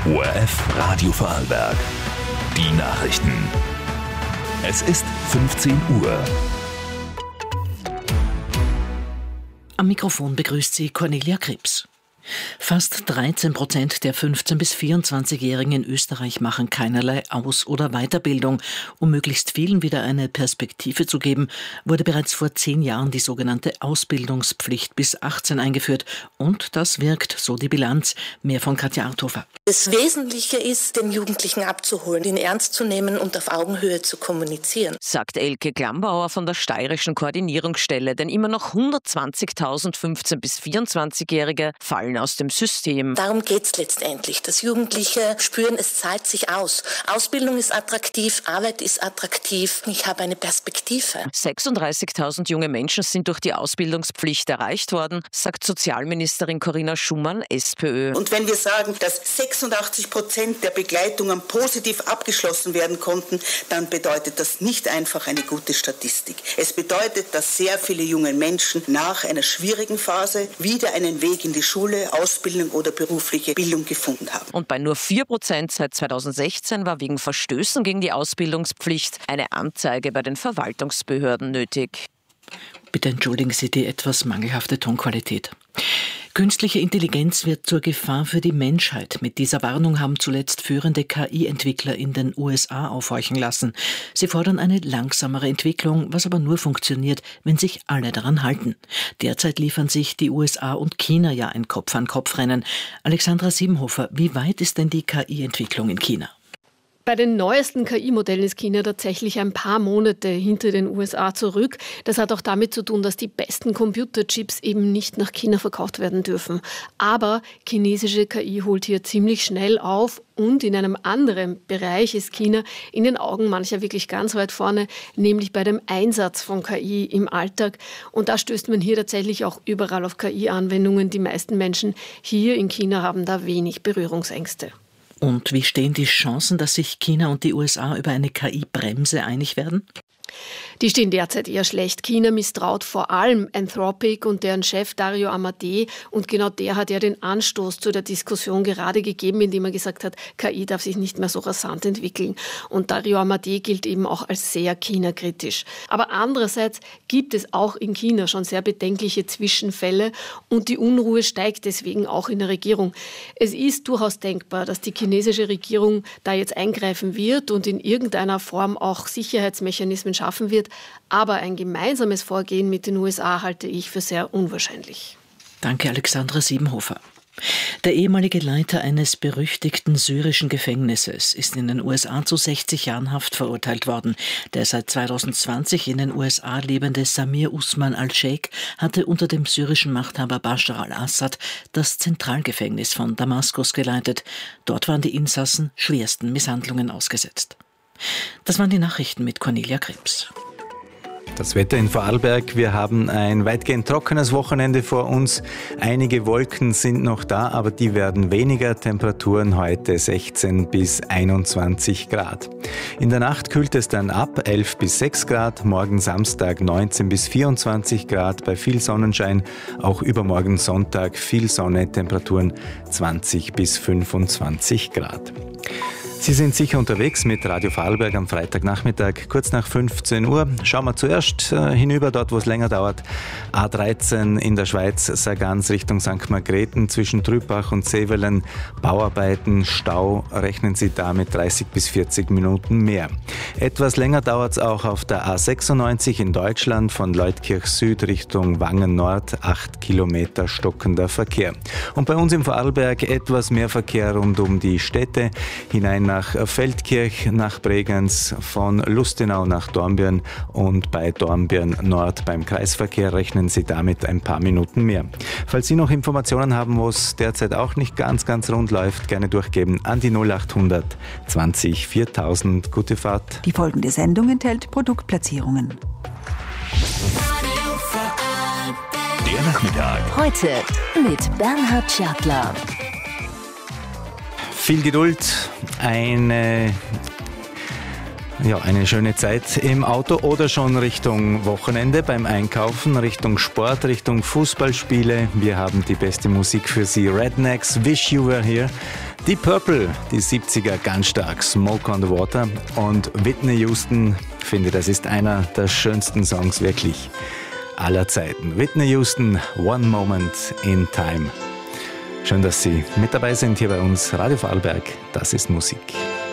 ORF Radio Vorarlberg. Die Nachrichten. Es ist 15 Uhr. Am Mikrofon begrüßt sie Cornelia Krebs. Fast 13% der 15- bis 24-Jährigen in Österreich machen keinerlei Aus- oder Weiterbildung. Um möglichst vielen wieder eine Perspektive zu geben, wurde bereits vor 10 Jahren die sogenannte Ausbildungspflicht bis 18 eingeführt. Und das wirkt, so die Bilanz. Mehr von Katja Arthofer. Das Wesentliche ist, den Jugendlichen abzuholen, ihn ernst zu nehmen und auf Augenhöhe zu kommunizieren, sagt Elke Glambauer von der Steirischen Koordinierungsstelle. Denn immer noch 120.000 15- bis 24-Jährige fallen aus dem System. Darum geht es letztendlich, dass Jugendliche spüren, es zahlt sich aus. Ausbildung ist attraktiv, Arbeit ist attraktiv, ich habe eine Perspektive. 36.000 junge Menschen sind durch die Ausbildungspflicht erreicht worden, sagt Sozialministerin Corinna Schumann, SPÖ. Und wenn wir sagen, dass 86% der Begleitungen positiv abgeschlossen werden konnten, dann bedeutet das nicht einfach eine gute Statistik. Es bedeutet, dass sehr viele junge Menschen nach einer schwierigen Phase wieder einen Weg in die Schule, Ausbildung oder berufliche Bildung gefunden haben. Und bei nur 4% seit 2016 war wegen Verstößen gegen die Ausbildungspflicht eine Anzeige bei den Verwaltungsbehörden nötig. Bitte entschuldigen Sie die etwas mangelhafte Tonqualität. Künstliche Intelligenz wird zur Gefahr für die Menschheit. Mit dieser Warnung haben zuletzt führende KI-Entwickler in den USA aufhorchen lassen. Sie fordern eine langsamere Entwicklung, was aber nur funktioniert, wenn sich alle daran halten. Derzeit liefern sich die USA und China ja ein Kopf-an-Kopf-Rennen. Alexandra Siebenhofer, wie weit ist denn die KI-Entwicklung in China? Bei den neuesten KI-Modellen ist China tatsächlich ein paar Monate hinter den USA zurück. Das hat auch damit zu tun, dass die besten Computerchips eben nicht nach China verkauft werden dürfen. Aber chinesische KI holt hier ziemlich schnell auf und in einem anderen Bereich ist China in den Augen mancher wirklich ganz weit vorne, nämlich bei dem Einsatz von KI im Alltag. Und da stößt man hier tatsächlich auch überall auf KI-Anwendungen. Die meisten Menschen hier in China haben da wenig Berührungsängste. Und wie stehen die Chancen, dass sich China und die USA über eine KI-Bremse einig werden? Die stehen derzeit eher schlecht. China misstraut vor allem Anthropic und deren Chef Dario Amodei. Und genau der hat ja den Anstoß zu der Diskussion gerade gegeben, indem er gesagt hat, KI darf sich nicht mehr so rasant entwickeln. Und Dario Amodei gilt eben auch als sehr China-kritisch. Aber andererseits gibt es auch in China schon sehr bedenkliche Zwischenfälle und die Unruhe steigt deswegen auch in der Regierung. Es ist durchaus denkbar, dass die chinesische Regierung da jetzt eingreifen wird und in irgendeiner Form auch Sicherheitsmechanismen schaffen wird. Aber ein gemeinsames Vorgehen mit den USA halte ich für sehr unwahrscheinlich. Danke, Alexandra Siebenhofer. Der ehemalige Leiter eines berüchtigten syrischen Gefängnisses ist in den USA zu 60 Jahren Haft verurteilt worden. Der seit 2020 in den USA lebende Samir Usman al-Sheikh hatte unter dem syrischen Machthaber Bashar al-Assad das Zentralgefängnis von Damaskus geleitet. Dort waren die Insassen schwersten Misshandlungen ausgesetzt. Das waren die Nachrichten mit Cornelia Krebs. Das Wetter in Vorarlberg. Wir haben ein weitgehend trockenes Wochenende vor uns. Einige Wolken sind noch da, aber die werden weniger. Temperaturen heute 16 bis 21 Grad. In der Nacht kühlt es dann ab, 11 bis 6 Grad. Morgen Samstag 19 bis 24 Grad bei viel Sonnenschein. Auch übermorgen Sonntag viel Sonne, Temperaturen 20 bis 25 Grad. Sie sind sicher unterwegs mit Radio Vorarlberg am Freitagnachmittag, kurz nach 15 Uhr. Schauen wir zuerst hinüber, dort wo es länger dauert. A13 in der Schweiz, Sargans Richtung St. Margrethen zwischen Trübach und Sevelen. Bauarbeiten, Stau, rechnen Sie da mit 30 bis 40 Minuten mehr. Etwas länger dauert es auch auf der A96 in Deutschland von Leutkirch Süd Richtung Wangen Nord. 8 Kilometer stockender Verkehr. Und bei uns im Vorarlberg etwas mehr Verkehr rund um die Städte hinein nach Feldkirch, nach Bregenz, von Lustenau nach Dornbirn und bei Dornbirn Nord beim Kreisverkehr rechnen Sie damit ein paar Minuten mehr. Falls Sie noch Informationen haben, wo es derzeit auch nicht ganz rund läuft, gerne durchgeben an die 0800 20 4000. Gute Fahrt. Die folgende Sendung enthält Produktplatzierungen. Der Nachmittag. Heute mit Bernhard Schertler. Viel Geduld, eine schöne Zeit im Auto oder schon Richtung Wochenende beim Einkaufen, Richtung Sport, Richtung Fußballspiele. Wir haben die beste Musik für Sie. Rednecks, Wish You Were Here. Deep Purple, die 70er ganz stark, Smoke on the Water. Und Whitney Houston, finde, das ist einer der schönsten Songs wirklich aller Zeiten. Whitney Houston, One Moment in Time. Schön, dass Sie mit dabei sind hier bei uns. Radio Vorarlberg, das ist Musik.